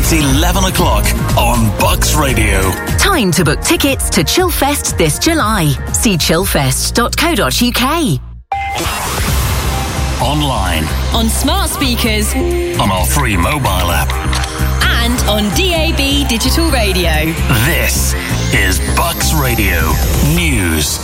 It's 11 o'clock on Bucks Radio. Time to book tickets to Chillfest this July. See chillfest.co.uk. Online. On smart speakers. On our free mobile app. And on DAB Digital Radio. This is Bucks Radio News.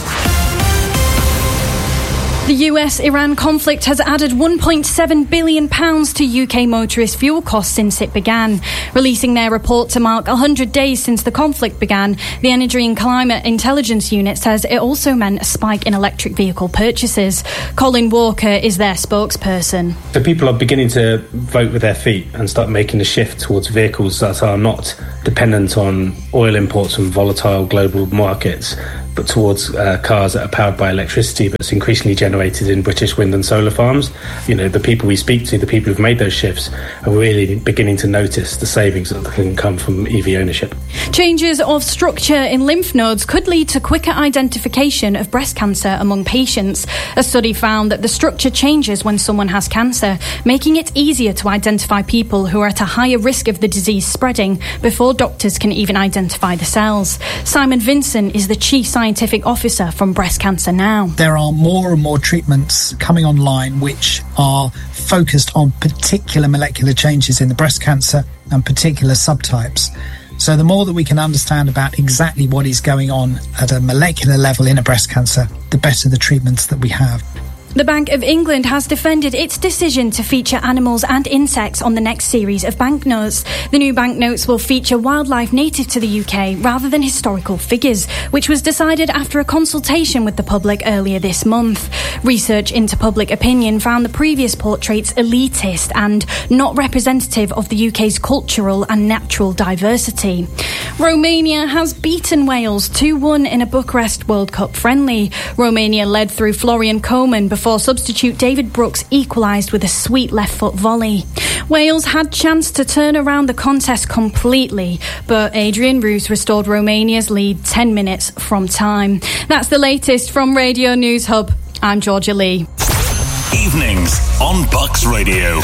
The US-Iran conflict has added £1.7 billion to UK motorist fuel costs since it began. Releasing their report to mark 100 days since the conflict began, the Energy and Climate Intelligence Unit says it also meant a spike in electric vehicle purchases. Colin Walker is their spokesperson. So people are beginning to vote with their feet and start making a shift towards vehicles that are not dependent on oil imports from volatile global markets, but towards cars that are powered by electricity that's increasingly generated in British wind and solar farms. You know, the people we speak to, the people who've made those shifts, are really beginning to notice the savings that can come from EV ownership. Changes of structure in lymph nodes could lead to quicker identification of breast cancer among patients. A study found that the structure changes when someone has cancer, making it easier to identify people who are at a higher risk of the disease spreading before doctors can even identify the cells. Simon Vincent is the Chief Scientific Officer from Breast Cancer Now. There are more and more treatments coming online which are focused on particular molecular changes in the breast cancer and particular subtypes. So the more that we can understand about exactly what is going on at a molecular level in a breast cancer, the better the treatments that we have. The Bank of England has defended its decision to feature animals and insects on the next series of banknotes. The new banknotes will feature wildlife native to the UK rather than historical figures, which was decided after a consultation with the public earlier this month. Research into public opinion found the previous portraits elitist and not representative of the UK's cultural and natural diversity. Romania has beaten Wales 2-1 in a Bucharest World Cup friendly. Romania led through Florian Koeman before substitute David Brooks equalised with a sweet left-foot volley. Wales had chance to turn around the contest completely, but Adrian Roos restored Romania's lead 10 minutes from time. That's the latest from Radio News Hub. I'm Georgia Lee. Evenings on Bucks Radio.